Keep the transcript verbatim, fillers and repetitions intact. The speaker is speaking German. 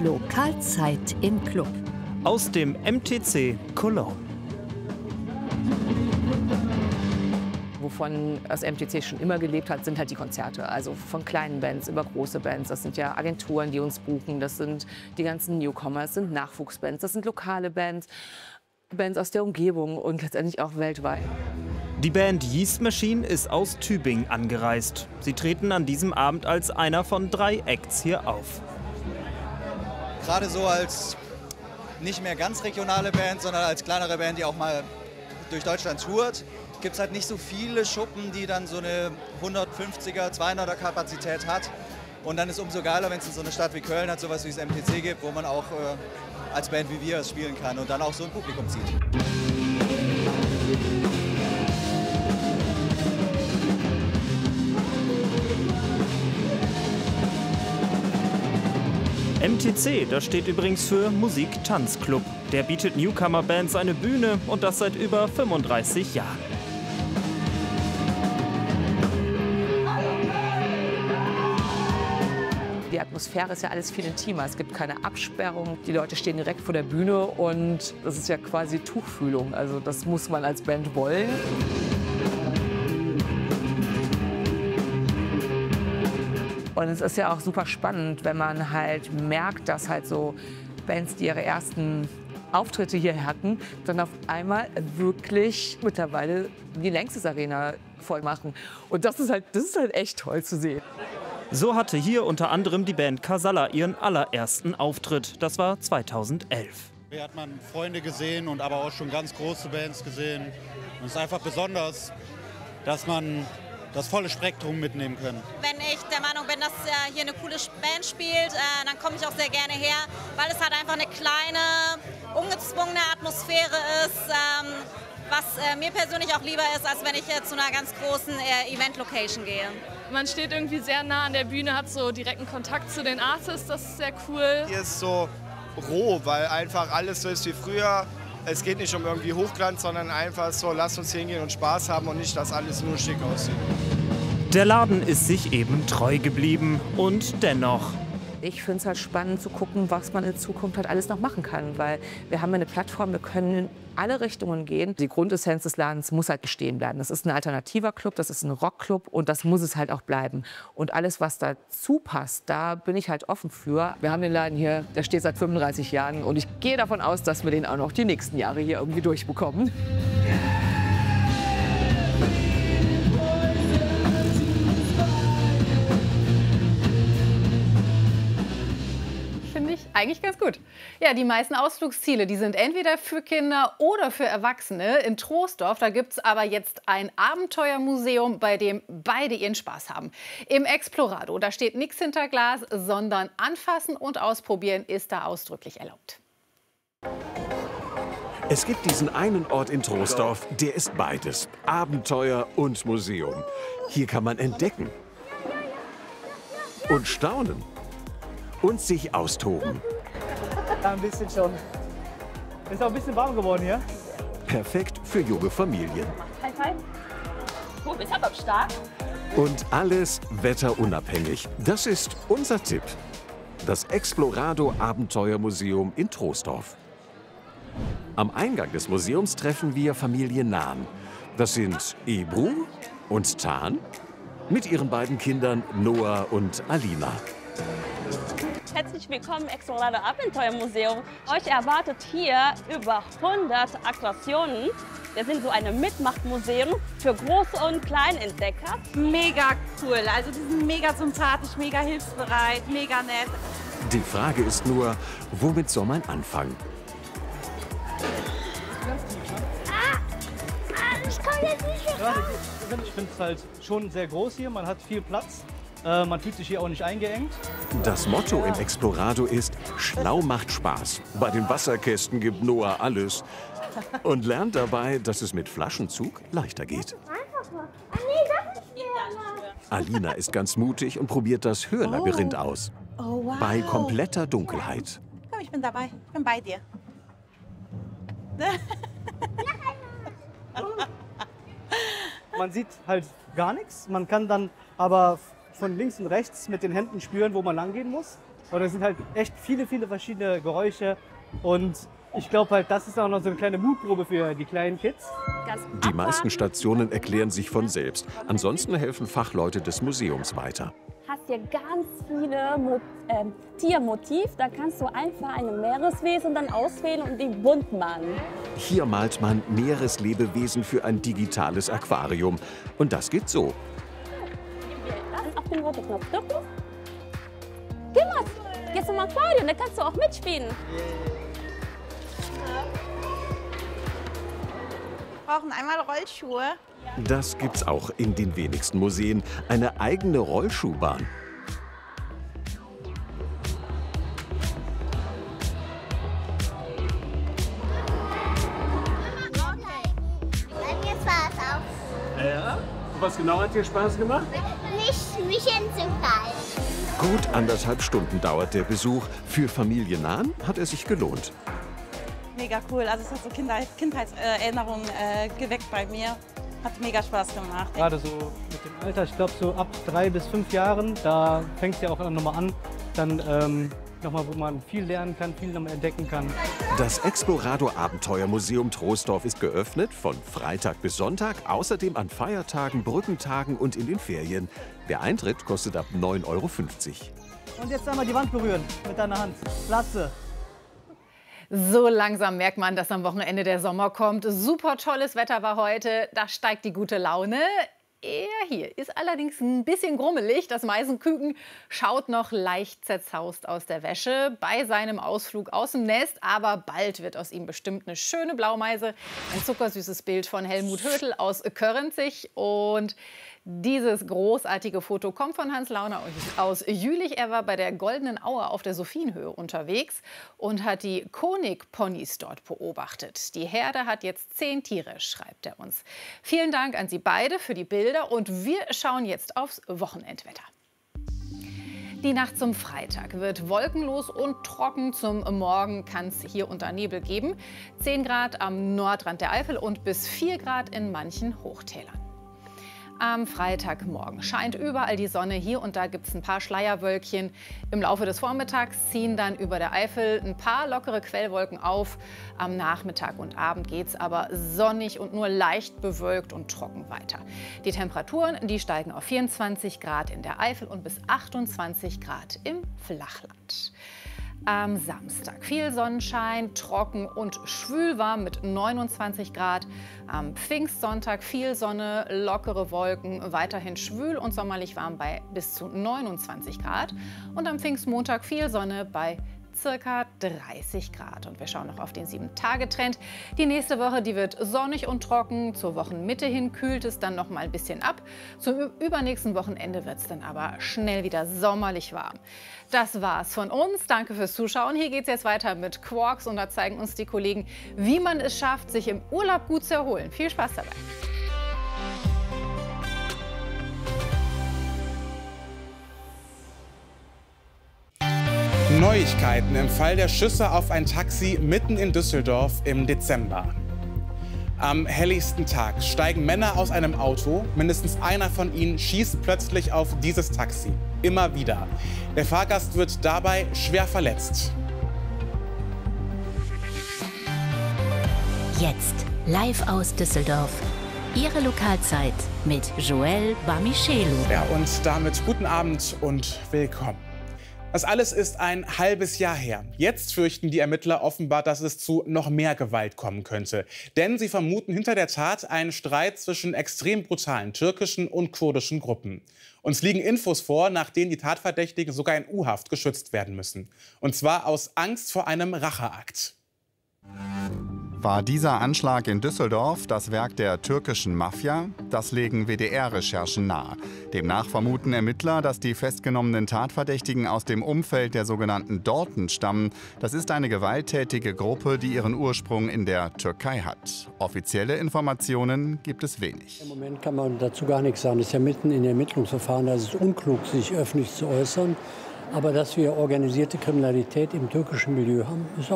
Lokalzeit im Club. Aus dem M T C Cologne. Wovon das M T C schon immer gelebt hat, sind halt die Konzerte. Also von kleinen Bands über große Bands. Das sind ja Agenturen, die uns buchen. Das sind die ganzen Newcomer, das sind Nachwuchsbands, das sind lokale Bands, Bands aus der Umgebung und letztendlich auch weltweit. Die Band Yeast Machine ist aus Tübingen angereist. Sie treten an diesem Abend als einer von drei Acts hier auf. Gerade so als nicht mehr ganz regionale Band, sondern als kleinere Band, die auch mal durch Deutschland tourt, gibt es halt nicht so viele Schuppen, die dann so eine hundertfünfziger, zweihunderter Kapazität hat. Und dann ist es umso geiler, wenn es in so eine Stadt wie Köln hat, sowas wie das M T C gibt, wo man auch äh, als Band wie wir es spielen kann und dann auch so ein Publikum zieht. M T C, das steht übrigens für Musik-Tanz-Club. Der bietet Newcomer-Bands eine Bühne und das seit über fünfunddreißig Jahren. Die Atmosphäre ist ja alles viel intimer. Es gibt keine Absperrung. Die Leute stehen direkt vor der Bühne und das ist ja quasi Tuchfühlung. Also das muss man als Band wollen. Und es ist ja auch super spannend, wenn man halt merkt, dass halt so Bands, die ihre ersten Auftritte hier hatten, dann auf einmal wirklich mittlerweile die Längstes Arena voll machen. Und das ist halt, das ist halt echt toll zu sehen. So hatte hier unter anderem die Band Casalla ihren allerersten Auftritt. Das war zweitausendelf. Hier hat man Freunde gesehen und aber auch schon ganz große Bands gesehen. Und es ist einfach besonders, dass man das volle Spektrum mitnehmen kann. Wenn ich der Meinung bin, dass äh, hier eine coole Band spielt, äh, dann komme ich auch sehr gerne her, weil es halt einfach eine kleine, ungezwungene Atmosphäre ist, ähm, was äh, mir persönlich auch lieber ist, als wenn ich äh, zu einer ganz großen äh, Event-Location gehe. Man steht irgendwie sehr nah an der Bühne, hat so direkten Kontakt zu den Artists, das ist sehr cool. Hier ist so roh, weil einfach alles so ist wie früher. Es geht nicht um irgendwie Hochglanz, sondern einfach so, lasst uns hingehen und Spaß haben und nicht, dass alles nur schick aussieht. Der Laden ist sich eben treu geblieben und dennoch. Ich finde es halt spannend zu gucken, was man in Zukunft halt alles noch machen kann, weil wir haben eine Plattform, wir können in alle Richtungen gehen. Die Grundessenz des Ladens muss halt bestehen bleiben. Das ist ein alternativer Club, das ist ein Rockclub und das muss es halt auch bleiben. Und alles, was dazu passt, da bin ich halt offen für. Wir haben den Laden hier, der steht seit fünfunddreißig Jahren und ich gehe davon aus, dass wir den auch noch die nächsten Jahre hier irgendwie durchbekommen. Eigentlich ganz gut. Ja, die meisten Ausflugsziele, die sind entweder für Kinder oder für Erwachsene. In Troisdorf, da gibt es aber jetzt ein Abenteuermuseum, bei dem beide ihren Spaß haben. Im Explorado, da steht nichts hinter Glas, sondern anfassen und ausprobieren ist da ausdrücklich erlaubt. Es gibt diesen einen Ort in Troisdorf, der ist beides, Abenteuer und Museum. Hier kann man entdecken und staunen. Und sich austoben. Ja, ein bisschen schon. Ist auch ein bisschen warm geworden hier. Perfekt für junge Familien. Hi, hi. Du bist aber stark. Und alles wetterunabhängig. Das ist unser Tipp. Das Explorado Abenteuermuseum in Troisdorf. Am Eingang des Museums treffen wir Familie Nahn. Das sind Ebru und Tan mit ihren beiden Kindern Noah und Alina. Herzlich willkommen im Explorado Abenteuermuseum. Euch erwartet hier über hundert Attraktionen. Wir sind so ein Mitmachmuseum für große und kleine Entdecker. Mega cool, also die sind mega sympathisch, mega hilfsbereit, mega nett. Die Frage ist nur, womit soll man anfangen? Ah, ah, ich komme jetzt nicht mehr raus. Ich finde es halt schon sehr groß hier, man hat viel Platz. Äh, man fühlt sich hier auch nicht eingeengt. Das Motto im Explorado ist, schlau macht Spaß. Bei den Wasserkästen gibt Noah alles. Und lernt dabei, dass es mit Flaschenzug leichter geht. Alina ist ganz mutig und probiert das Hörlabyrinth aus. Oh, wow. Bei kompletter Dunkelheit. Komm, ich bin dabei. Ich bin bei dir. Man sieht halt gar nichts. Man kann dann aber von links und rechts mit den Händen spüren, wo man lang gehen muss. Und es sind halt echt viele, viele verschiedene Geräusche. Und ich glaube halt, das ist auch noch so eine kleine Mutprobe für die kleinen Kids. Die meisten Stationen erklären sich von selbst. Ansonsten helfen Fachleute des Museums weiter. Hast hier ganz viele Mo äh, Tiermotiv. Da kannst du einfach ein Meereswesen dann auswählen und die bunt malen. Hier malt man Meereslebewesen für ein digitales Aquarium. Und das geht so. Dann auf den roten Knopf drücken. Geh mal, geh zum Aquarium, da kannst du auch mitspielen. Wir brauchen einmal Rollschuhe. Das gibt's auch in den wenigsten Museen. Eine eigene Rollschuhbahn. Ja? Und was genau hat dir Spaß gemacht? Nicht mich hinzufallen. Gut anderthalb Stunden dauert der Besuch. Für Familie Nahn hat er sich gelohnt. Mega cool. Also es hat so Kindheit, Kindheitserinnerungen äh, geweckt bei mir. Hat mega Spaß gemacht. Gerade so mit dem Alter, ich glaube so ab drei bis fünf Jahren, da fängt es ja auch nochmal an, dann ähm, nochmal, wo man viel lernen kann, viel nochmal entdecken kann. Das Explorador Abenteuermuseum Troisdorf ist geöffnet von Freitag bis Sonntag, außerdem an Feiertagen, Brückentagen und in den Ferien. Der Eintritt kostet ab neun Euro fünfzig. Und jetzt einmal die Wand berühren mit deiner Hand. Klasse. So langsam merkt man, dass am Wochenende der Sommer kommt. Super tolles Wetter war heute, da steigt die gute Laune. Er hier ist allerdings ein bisschen grummelig. Das Meisenküken schaut noch leicht zerzaust aus der Wäsche bei seinem Ausflug aus dem Nest. Aber bald wird aus ihm bestimmt eine schöne Blaumeise. Ein zuckersüßes Bild von Helmut Hödel aus Körrenzig. Und dieses großartige Foto kommt von Hans Launer aus Jülich. Er war bei der Goldenen Aue auf der Sophienhöhe unterwegs und hat die Konig-Ponys dort beobachtet. Die Herde hat jetzt zehn Tiere, schreibt er uns. Vielen Dank an Sie beide für die Bilder und wir schauen jetzt aufs Wochenendwetter. Die Nacht zum Freitag wird wolkenlos und trocken. Zum Morgen kann es hier unter Nebel geben. zehn Grad am Nordrand der Eifel und bis vier Grad in manchen Hochtälern. Am Freitagmorgen scheint überall die Sonne. Hier und da gibt es ein paar Schleierwölkchen. Im Laufe des Vormittags ziehen dann über der Eifel ein paar lockere Quellwolken auf. Am Nachmittag und Abend geht es aber sonnig und nur leicht bewölkt und trocken weiter. Die Temperaturen, die steigen auf vierundzwanzig Grad in der Eifel und bis achtundzwanzig Grad im Flachland. Am Samstag viel Sonnenschein, trocken und schwül warm mit neunundzwanzig Grad. Am Pfingstsonntag viel Sonne, lockere Wolken, weiterhin schwül und sommerlich warm bei bis zu neunundzwanzig Grad. Und am Pfingstmontag viel Sonne bei circa dreißig Grad. Und wir schauen noch auf den sieben Tage Trend. Die nächste Woche, die wird sonnig und trocken. Zur Wochenmitte hin kühlt es dann noch mal ein bisschen ab. Zum übernächsten Wochenende wird es dann aber schnell wieder sommerlich warm. Das war's von uns. Danke fürs Zuschauen. Hier geht es jetzt weiter mit Quarks und da zeigen uns die Kollegen, wie man es schafft, sich im Urlaub gut zu erholen. Viel Spaß dabei. Neuigkeiten im Fall der Schüsse auf ein Taxi mitten in Düsseldorf im Dezember. Am helligsten Tag steigen Männer aus einem Auto. Mindestens einer von ihnen schießt plötzlich auf dieses Taxi. Immer wieder. Der Fahrgast wird dabei schwer verletzt. Jetzt live aus Düsseldorf. Ihre Lokalzeit mit Joel Bamichelu. Ja, und damit guten Abend und willkommen. Das alles ist ein halbes Jahr her. Jetzt fürchten die Ermittler offenbar, dass es zu noch mehr Gewalt kommen könnte. Denn sie vermuten hinter der Tat einen Streit zwischen extrem brutalen türkischen und kurdischen Gruppen. Uns liegen Infos vor, nach denen die Tatverdächtigen sogar in U-Haft geschützt werden müssen. Und zwar aus Angst vor einem Racheakt. War dieser Anschlag in Düsseldorf das Werk der türkischen Mafia? Das legen W D R-Recherchen nahe. Demnach vermuten Ermittler, dass die festgenommenen Tatverdächtigen aus dem Umfeld der sogenannten Dorten stammen. Das ist eine gewalttätige Gruppe, die ihren Ursprung in der Türkei hat. Offizielle Informationen gibt es wenig. Im Moment kann man dazu gar nichts sagen. Das ist ja mitten in Ermittlungsverfahren. Da ist es unklug, sich öffentlich zu äußern. Aber dass wir organisierte Kriminalität im türkischen Milieu haben, ist